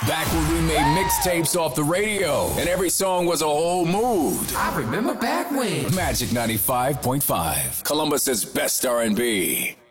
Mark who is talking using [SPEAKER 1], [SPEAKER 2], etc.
[SPEAKER 1] Back when we made mixtapes off the radio, and every song was a whole mood.
[SPEAKER 2] I remember back when.
[SPEAKER 1] Magic 95.5, Columbus's best R&B.